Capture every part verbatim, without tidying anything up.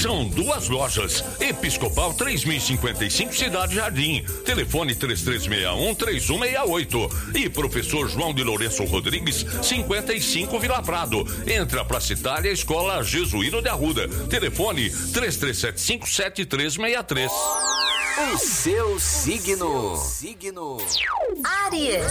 São duas lojas. Episcopal três mil e cinquenta e cinco, Cidade Jardim. Telefone três três seis um, três um seis oito. E Professor João de Lourenço Rodrigues, cinquenta e cinco, Vila Prado. Entra pra Citália, Escola Jesuíno de Arruda. Telefone três três sete cinco, sete três seis três. O seu signo. Signo. Áries.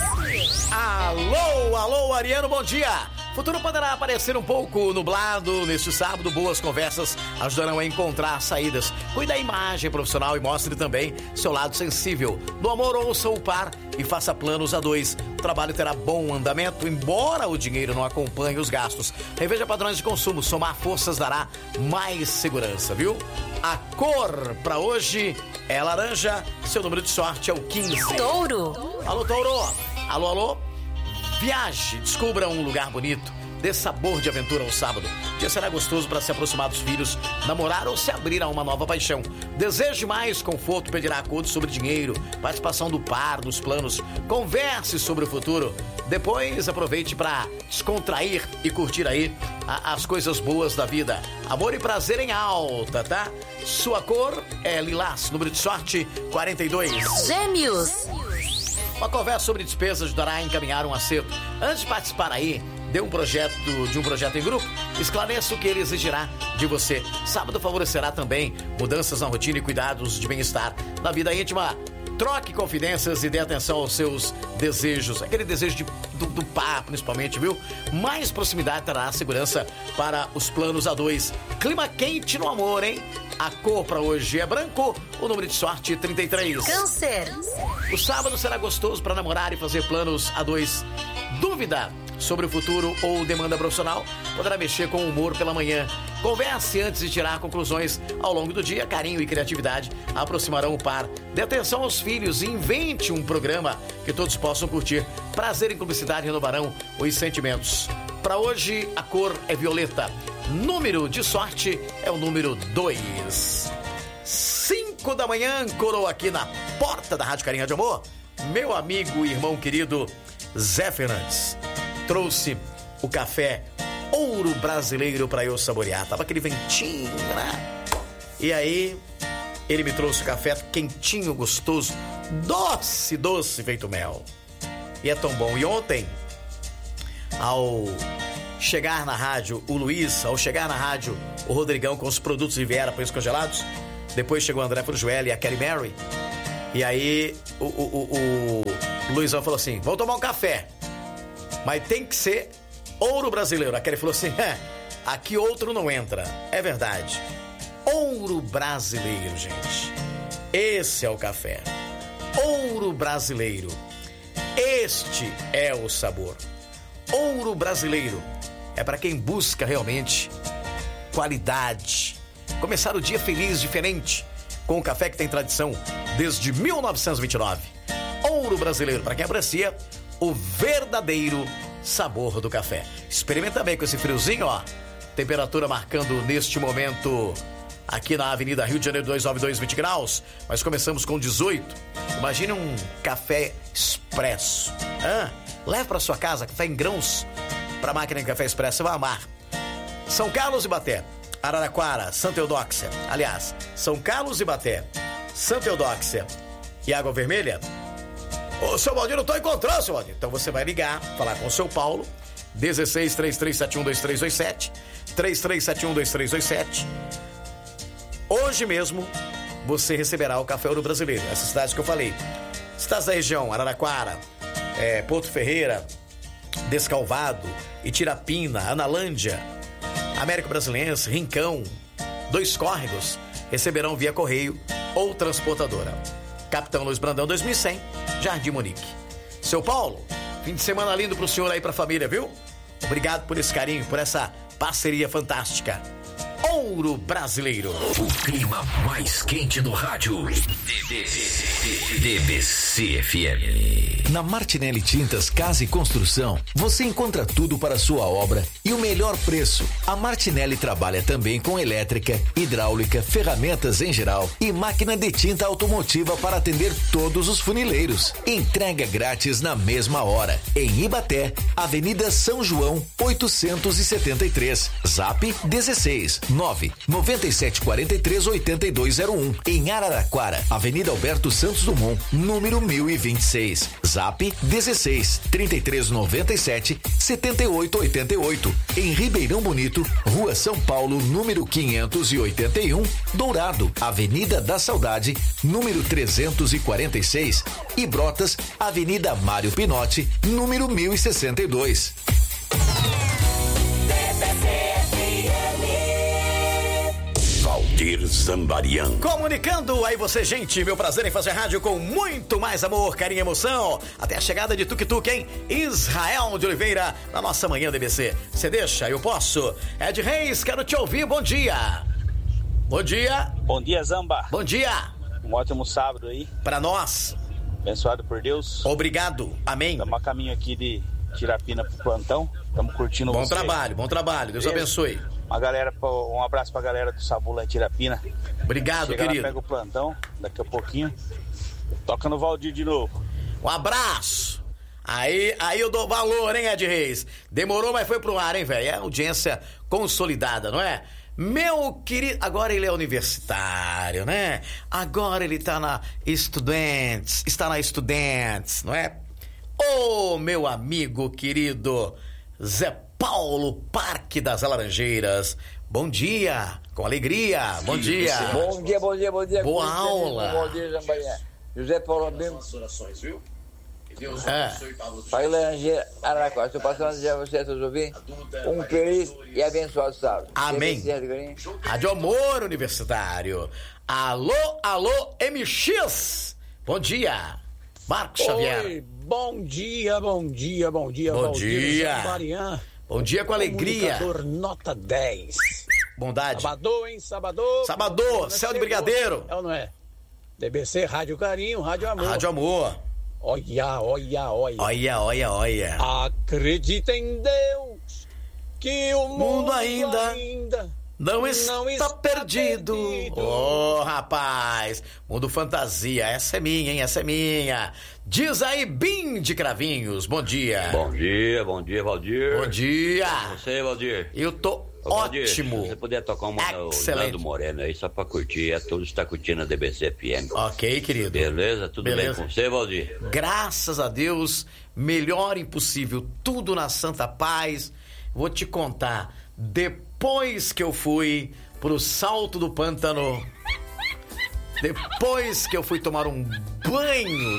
Alô, alô, Ariano, bom dia. Futuro poderá parecer um pouco nublado neste sábado. Boas conversas ajudarão a encontrar saídas. Cuide da imagem profissional e mostre também seu lado sensível. No amor, ouça o par e faça planos a dois. O trabalho terá bom andamento, embora o dinheiro não acompanhe os gastos. Reveja padrões de consumo. Somar forças dará mais segurança, viu? A cor para hoje é laranja. Seu número de sorte é o quinze. Touro. Alô, Touro. Alô, alô. Viaje, descubra um lugar bonito, dê sabor de aventura ao sábado. O dia será gostoso para se aproximar dos filhos, namorar ou se abrir a uma nova paixão. Deseje mais conforto, pedirá acordo sobre dinheiro, participação do par, dos planos. Converse sobre o futuro. Depois aproveite para descontrair e curtir aí a, as coisas boas da vida. Amor e prazer em alta, tá? Sua cor é lilás, número de sorte quarenta e dois. Gêmeos. Uma conversa sobre despesas ajudará a encaminhar um acerto. Antes de participar aí de um projeto, de um projeto em grupo, esclareça o que ele exigirá de você. Sábado favorecerá também mudanças na rotina e cuidados de bem-estar na vida íntima. Troque confidências e dê atenção aos seus desejos. Aquele desejo de, do, do par, principalmente, viu? Mais proximidade trará segurança para os planos a dois. Clima quente no amor, hein? A cor para hoje é branco, o número de sorte trinta e três. Câncer. O sábado será gostoso para namorar e fazer planos a dois. Dúvida sobre o futuro ou demanda profissional? Poderá mexer com o humor pela manhã. Converse antes de tirar conclusões. Ao longo do dia, carinho e criatividade aproximarão o par. Dê atenção aos filhos e invente um programa que todos possam curtir. Prazer e cumplicidade renovarão os sentimentos. Para hoje, a cor é violeta. Número de sorte é o número dois. cinco da manhã, coroa aqui na porta da Rádio Carinha de Amor. Meu amigo e irmão querido Zé Fernandes trouxe o café Ouro Brasileiro para eu saborear. Tava aquele ventinho, né? E aí, ele me trouxe o café quentinho, gostoso, doce, doce, feito mel. E é tão bom. E ontem, ao chegar na rádio, o Luiz, ao chegar na rádio, o Rodrigão com os produtos Riviera para os congelados, depois chegou o André Frujuela e a Kelly Mary. E aí, o, o, o, o Luizão falou assim, vamos tomar um café, mas tem que ser Ouro Brasileiro. A Kelly falou assim, é, aqui outro não entra. É verdade. Ouro Brasileiro, gente. Esse é o café. Ouro Brasileiro. Este é o sabor. Ouro Brasileiro é para quem busca realmente qualidade. Começar o dia feliz, diferente, com o café que tem tradição desde mil novecentos e vinte e nove. Ouro Brasileiro, para quem aprecia o verdadeiro sabor do café. Experimenta bem com esse friozinho, ó. Temperatura marcando neste momento aqui na Avenida Rio de Janeiro duzentos e noventa e dois, vinte graus. Mas começamos com dezoito. Imagine um café expresso. Ah, leve para sua casa café em grãos para a máquina de café expresso, você vai amar. São Carlos e Baté, Araraquara, Santa Eudóxia. Aliás, São Carlos e Baté, Santa Eudóxia e Água Vermelha. Ô, seu Valdir, não tô encontrando, seu Valdir. Então você vai ligar, falar com o seu Paulo, dezesseis, três três sete um, dois três dois sete, três três sete um, dois três dois sete. Hoje mesmo você receberá o Café Ouro Brasileiro, essas cidades que eu falei. Cidades da região, Araraquara, é, Porto Ferreira, Descalvado, Itirapina, Analândia, Américo Brasilense, Rincão, Dois Córregos, receberão via correio ou transportadora. Capitão Luiz Brandão dois mil e cem, Jardim Monique. Seu Paulo, fim de semana lindo pro senhor aí, pra família, viu? Obrigado por esse carinho, por essa parceria fantástica. Ouro Brasileiro. O clima mais quente do rádio. D B C F M. Na Martinelli Tintas Casa e Construção, você encontra tudo para a sua obra e o melhor preço. A Martinelli trabalha também com elétrica, hidráulica, ferramentas em geral e máquina de tinta automotiva para atender todos os funileiros. Entrega grátis na mesma hora. Em Ibaté, Avenida São João, oitocentos e setenta e três. Zap dezesseis, nove nove sete quatro três oito dois zero um. Em Araraquara, Avenida Alberto Santos Dumont, número mil e vinte e seis. Zap dezesseis, trinta e três noventa e sete, setenta e oito oitenta e oito. Em Ribeirão Bonito, Rua São Paulo, número quinhentos e oitenta e um, Dourado, Avenida da Saudade, número trezentos e quarenta e seis. E Brotas, Avenida Mário Pinotti, número mil e sessenta e dois. Valdir Zambarian. Comunicando aí você, gente, meu prazer em fazer rádio com muito mais amor, carinho e emoção. Até a chegada de Tuk Tuk, hein? Israel de Oliveira, na nossa manhã D B C. Você deixa? Eu posso. Ed Reis, quero te ouvir, bom dia. Bom dia. Bom dia, Zamba. Bom dia. Um ótimo sábado aí. Pra nós. Abençoado por Deus. Obrigado, amém. Estamos a caminho aqui de Tirapina pro plantão. Estamos curtindo Bom você. trabalho, bom trabalho. Deus Beleza? abençoe. Uma galera, um abraço pra galera do Sabula Tirapina. Obrigado, Chega querido. Lá, pega o plantão, daqui a pouquinho. Toca no Valdir de novo. Um abraço. Aí, aí eu dou valor, hein, Ed Reis? Demorou, mas foi pro ar, hein, velho? É audiência consolidada, não é? Meu querido, agora ele é universitário, né? Agora ele tá na Estudantes, está na Estudantes, não é? Ô, meu amigo querido Zé Paulo Parque das Laranjeiras, bom dia, com alegria, bom dia. Bom dia, bom dia, bom dia. Boa aula. Bom dia, Jambaia. José Paulo Bem. É. Pai Laranjeira, Araquara. Estou passando a dizer a você, todos ouvintes, um feliz e abençoado sábado. Amém. Rádio Amor Universitário. Alô, alô, M X. Bom dia, Marcos Xavier. Oi, bom dia, bom dia, bom dia. Bom Valdir dia. Zambarian. Bom dia com alegria. Comunicador nota dez. Bondade. Sabadô, hein? Sabadô. Sabadô, céu de brigadeiro. É ou não é? D B C, Rádio Carinho, Rádio Amor. Rádio Amor. Olha, olha, olha. Olha, olha, olha. Acredita em Deus, que o mundo, Mundo ainda ainda Não está, não está perdido. perdido. Ô, oh, rapaz. Mundo fantasia. Essa é minha, hein? Essa é minha. Diz aí, Bim de Cravinhos. Bom dia. Bom dia, bom dia, Valdir. Bom dia. Você, Valdir. Eu tô Ô, Valdir, ótimo. se você puder tocar uma Excelente. Nando Moreno aí, só pra curtir. É, todos estão curtindo a D B C F M. Ok, querido. Beleza? Tudo Beleza. bem com você, Valdir? Graças a Deus, melhor impossível. Tudo na santa paz. Vou te contar. Depois que eu fui pro Salto do Pântano, depois que eu fui tomar um banho,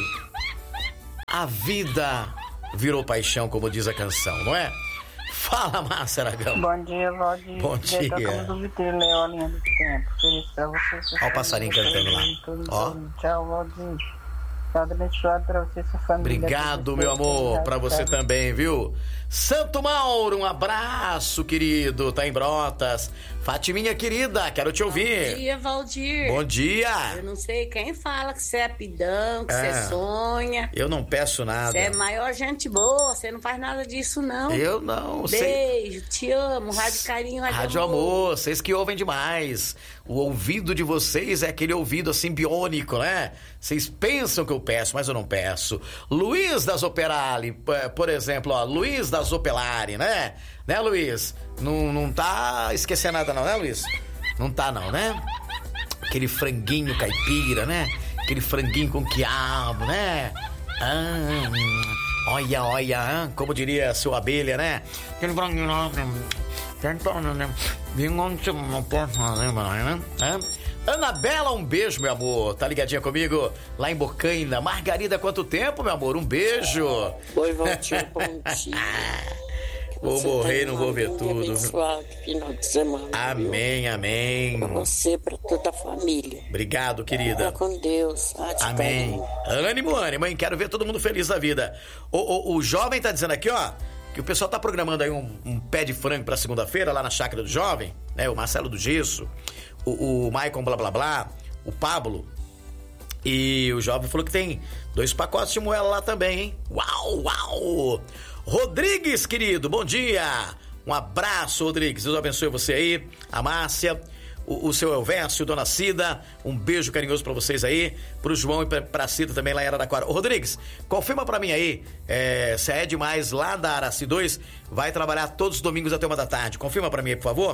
a vida virou paixão, como diz a canção, não é? Fala, Márcia Aragão. Bom dia, Valdir. Bom dia. Tocamos do Vitor Leão, linha do tempo. Feliz pra você. Olha o passarinho cantando lá. Ó. Tchau, Valdir. Sábado abençoado pra você e sua família. Obrigado, meu amor, pra você também, viu? Santo Mauro, um abraço, querido, tá em Brotas. Fatiminha querida, quero te ouvir. Bom dia, Valdir. Bom dia. Eu não sei quem fala que você é pidão, que É. você sonha. Eu não peço nada. Você é maior gente boa, você não faz nada disso, não. Eu não, sei. Beijo, te amo, Rádio Carinho, Rádio, Rádio Amor, vocês que ouvem demais. O ouvido de vocês é aquele ouvido assim biônico, né? Vocês pensam que eu peço, mas eu não peço. Luiz das Operali, por exemplo, ó, Luiz das Opelari, né? Né, Luiz? Não, não tá esquecendo nada não, né, Luiz? Não tá não, né? Aquele franguinho caipira, né? Aquele franguinho com quiabo, né? Ah, olha, olha, ah, como diria seu abelha, né? Aquele franguinho lá, não posso fazer, né? Anabela, um beijo, meu amor. Tá ligadinha comigo? Lá em Bocaina. Margarida, quanto tempo, meu amor? Um beijo. Oi, Valdir, bom dia. Vou morrer, não vou ver tudo. Abençoado final de semana. Amém, amém. Pra você, pra toda a família. Obrigado, querida. Fica com Deus. Amém. Ânimo, ânimo, hein? Quero ver todo mundo feliz da vida. O, o, o jovem tá dizendo aqui, ó, que o pessoal tá programando aí um, um pé de frango pra segunda-feira lá na chácara do jovem, né? O Marcelo do Gesso, o, o Maicon blá blá blá, o Pablo. E o jovem falou que tem dois pacotes de moela lá também, hein? Uau, uau! Rodrigues, querido, bom dia! Um abraço, Rodrigues. Deus abençoe você aí, a Márcia, o, o seu Elvésio, Dona Cida. Um beijo carinhoso pra vocês aí, pro João e pra, pra Cida também lá em Araraquara. Ô, Rodrigues, confirma pra mim aí, é, se é demais lá da Araci dois, vai trabalhar todos os domingos até uma da tarde. Confirma pra mim aí, por favor.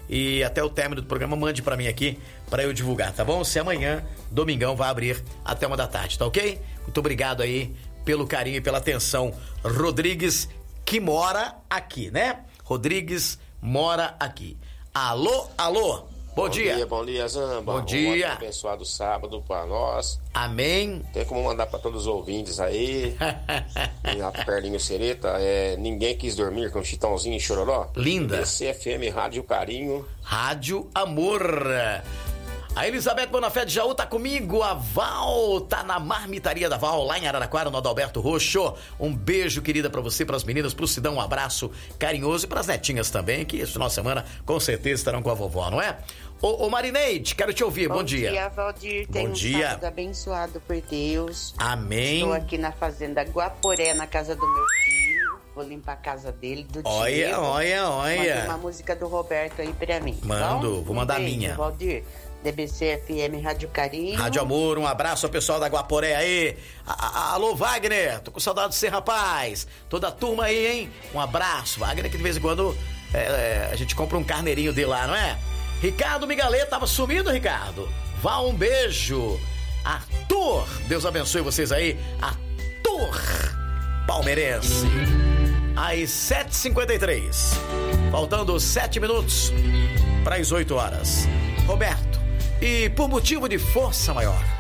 e até o término do programa mande pra mim aqui pra eu divulgar, tá bom? Se amanhã, domingão, vai abrir até uma da tarde, tá ok? Muito obrigado aí pelo carinho e pela atenção. Rodrigues, que mora aqui, né? Rodrigues mora aqui. Alô, alô. Bom, bom dia. dia. Bom dia, Zamba. Bom dia. Um abençoado sábado pra nós. Amém. Tem como mandar pra todos os ouvintes aí. Na Perlinho Sereta, é Ninguém Quis Dormir com Chitãozinho e Chororó. Linda. C F M Rádio Carinho. Rádio Amor. A Elizabeth Bonafé de Jaú tá comigo, a Val tá na marmitaria da Val, lá em Araraquara, no Adalberto Roxo. Um beijo, querida, pra você, pras meninas, pro Sidão, um abraço carinhoso e pras netinhas também, que esse final de semana com certeza estarão com a vovó, não é? Ô, ô Marineide, quero te ouvir, bom, bom dia. Bom dia, Valdir, tem bom um dia. sábado abençoado por Deus. Amém. Estou aqui na fazenda Guaporé, na casa do meu filho. Vou limpar a casa dele, do olha, Diego. Olha, olha, Manda uma música do Roberto aí pra mim. Mando, então, vou mandar um a beijo, minha. Valdir. D B C F M Rádio Carinho. Rádio Amor, um abraço ao pessoal da Guaporé aí. A, a, alô, Wagner, tô com saudade de você, rapaz. Toda a turma aí, hein? Um abraço. Wagner, que de vez em quando é, é, a gente compra um carneirinho dele lá, não é? Ricardo Migalê, tava sumido, Ricardo? Vá, um beijo. Arthur, Deus abençoe vocês aí. Arthur palmeirense. Às sete e cinquenta e três. Faltando sete minutos para as oito horas. Roberto, e por motivo de força maior,